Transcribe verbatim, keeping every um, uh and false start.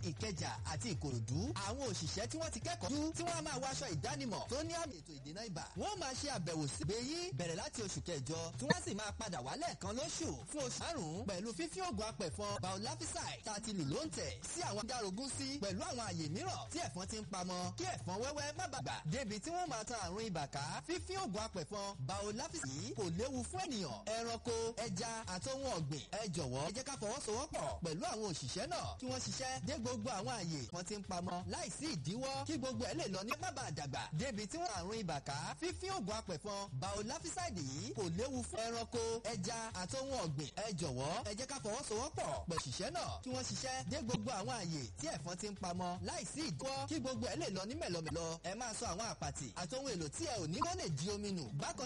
ìkẹjà àti ìkòròdú. àwọn òṣìṣẹ́ tí wọ́n ti kẹ́kọ̀ọ́ tí wọ́n á máa wọ aṣọ ìdánimọ̀ tó ní àmì ètò ìdènà ibà. wọ́n máa ṣe àbẹ̀wò sí ìgbéyí bẹ̀rẹ̀ láti oṣù kẹjọ tí wọ́n sì máa padà wálẹ̀ kan lóṣù fún oṣù márùn-ún pẹ̀lú fífi oògùn apẹ̀fọn biolafisai tá a ti lù lóǹtẹ̀ sí àwọn dárogún sí pẹ̀lú àwọn àyè mìíràn tí ẹ̀fọn ti ń pamọ́ kí ẹ̀fọn wẹ́wẹ́ má bàgbà débi tí wọ́n máa tan àrùn ibà ká. fífi oògùn apẹ̀fọn biolafisai kò léwu fún ènìyàn ẹranko ẹja àti ohun ọ̀gbìn. ẹ jọ̀wọ́ ẹ jẹ́ ká fọwọ́sowọ́pọ̀ pẹ̀lú àwọn òṣìṣẹ́ náà kí wọ́n ṣiṣẹ́ dé gbogbo àwọn àyè wọ́n ti ń pamọ́ láìsí ìdíwọ́ kí gbogbo ẹ̀ lè lọ ní má bàa dàgbà débi tí wọ́n àrùn ibà ká. fífi oògùn apẹ̀fọn biolafisai yìí kò léwu fún ẹranko ẹja àti ohun ọ̀gbìn. ẹ jọ̀wọ́ ẹ jẹ́ ká fọwọ́sowọ́pọ̀ pẹ̀lú òṣìṣẹ́ náà kí wọ́n ṣiṣẹ́ dé gbogbo àwọn àyè tí ẹ̀fọn ti ń pamọ́ láìsí ìdíwọ́ kí gbogbo ẹ̀ lè lọ ní mẹ̀lọmẹ̀lọ. ẹ máa sọ àwọn àpàtì àti ohun èlò tí ẹ ò ní kó lè di omi nù. bákan